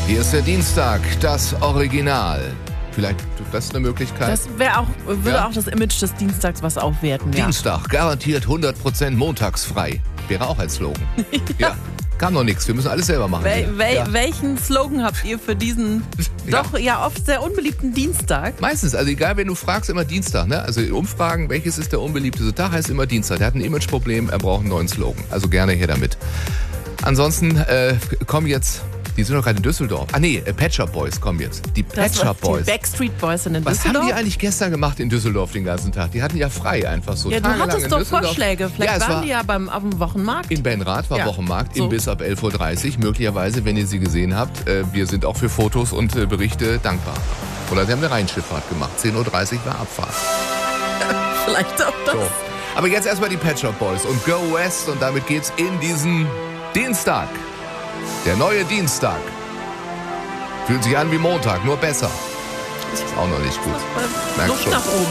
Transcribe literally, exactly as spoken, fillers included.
Hier ist der Dienstag, das Original. Vielleicht das ist eine Möglichkeit. Das wäre auch, würde Ja. auch das Image des Dienstags was aufwerten. Ja. Dienstag, garantiert hundert Prozent montagsfrei. Wäre auch ein Slogan. ja. Kam noch nichts, wir müssen alles selber machen. Wel wel ja. Welchen Slogan habt ihr für diesen Ja. doch ja oft sehr unbeliebten Dienstag? Meistens, also egal, wenn du fragst, immer Dienstag. Ne? Also in Umfragen, welches ist der unbeliebteste Tag, heißt immer Dienstag. Der hat ein Imageproblem, er braucht einen neuen Slogan. Also gerne her damit. Ansonsten äh, kommen jetzt, die sind doch gerade in Düsseldorf. Ah nee, äh, Pet Shop Boys kommen jetzt. Die Pet Das Shop die Boys. Backstreet Boys sind in Was haben Düsseldorf. die eigentlich gestern gemacht in Düsseldorf den ganzen Tag? Die hatten ja frei einfach so. Ja, du tagelang hattest in doch Düsseldorf. Vorschläge. Vielleicht ja, es waren war die ja beim, auf dem Wochenmarkt. in Benrath war Ja. Wochenmarkt, So. Imbiss ab elf Uhr dreißig. Möglicherweise, wenn ihr sie gesehen habt. Äh, wir sind auch für Fotos und äh, Berichte dankbar. Oder sie haben eine Rheinschifffahrt gemacht. zehn Uhr dreißig war Abfahrt. Vielleicht auch das. So. Aber jetzt erstmal die Pet Shop Boys und Go West. Und damit geht's in diesen Dienstag. Der neue Dienstag. Fühlt sich an wie Montag, nur besser. Ist auch noch nicht gut. Merkst Luft schon. nach oben.